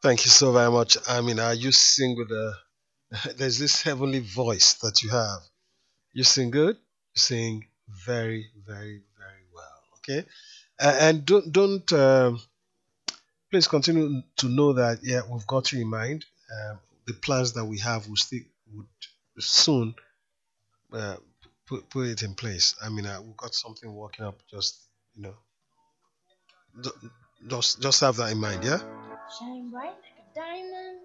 Thank you so very much. You sing with a there's this heavenly voice that you have. You sing good. You sing very, very, very well. Okay, and don't please continue to know that yeah, we've got you in mind. The plans that we have will still would soon uh, put it in place. We've got something working up. Just you know, ju- just have that in mind. Yeah. Shine bright like a diamond.